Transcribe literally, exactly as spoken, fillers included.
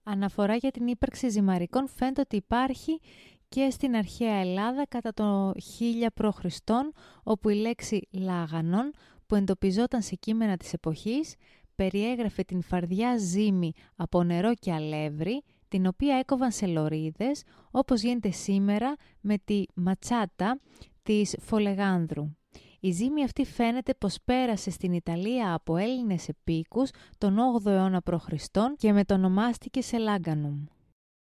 Αναφορά για την ύπαρξη ζυμαρικών φαίνεται ότι υπάρχει και στην αρχαία Ελλάδα κατά το χίλια π.Χ., όπου η λέξη «λάγανον», που εντοπιζόταν σε κείμενα της εποχής, περιέγραφε την φαρδιά ζύμη από νερό και αλεύρι, την οποία έκοβαν σε λωρίδες, όπως γίνεται σήμερα με τη ματσάτα της Φολεγάνδρου. Η ζύμη αυτή φαίνεται πως πέρασε στην Ιταλία από Έλληνες επίκους τον όγδοο αιώνα π.Χ. και μετονομάστηκε σε Λάγκανουμ.